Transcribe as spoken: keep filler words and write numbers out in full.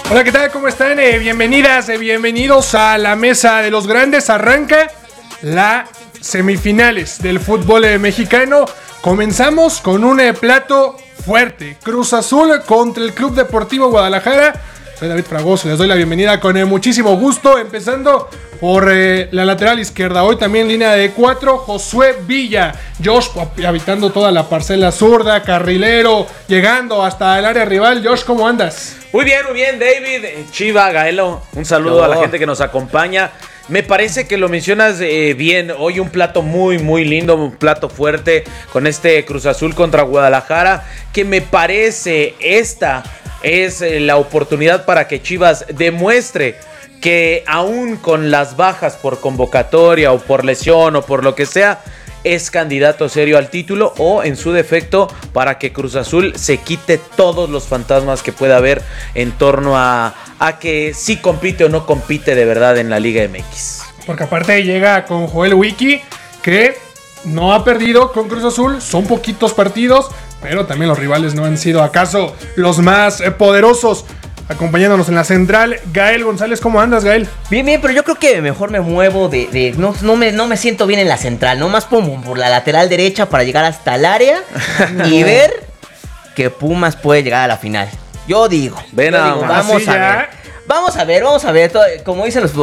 Hola, ¿qué tal? ¿Cómo están? Eh, bienvenidas, eh, bienvenidos a la Mesa de los Grandes. Arranca la semifinales del fútbol eh, mexicano. Comenzamos con un eh, plato fuerte. Cruz Azul contra el Club Deportivo Guadalajara. Soy David Fragoso, les doy la bienvenida con eh, muchísimo gusto. Empezando por eh, la lateral izquierda. Hoy también línea de cuatro, Josué Villa. Josh habitando toda la parcela zurda, carrilero, llegando hasta el área rival. Josh, ¿cómo andas? Muy bien, muy bien, David, Chiva, Gaelo, un saludo no. a la gente que nos acompaña. Me parece que lo mencionas eh, bien. Hoy un plato muy, muy lindo, un plato fuerte con este Cruz Azul contra Guadalajara, que me parece esta es eh, la oportunidad para que Chivas demuestre que aún con las bajas por convocatoria o por lesión o por lo que sea, es candidato serio al título, o en su defecto para que Cruz Azul se quite todos los fantasmas que pueda haber en torno a, a que si compite o no compite de verdad en la Liga M X. Porque aparte llega con Joel Wiki, que no ha perdido con Cruz Azul, son poquitos partidos, pero también los rivales no han sido acaso los más poderosos. Acompañándonos en la central, Gael González. ¿Cómo andas, Gael? Bien, bien, pero yo creo que mejor me muevo de... de no, no, me, no me siento bien en la central, nomás como por la lateral derecha para llegar hasta el área y ver que Pumas puede llegar a la final. Yo digo, Ven yo a digo vamos a ver. Vamos a ver, vamos a ver. Como dicen los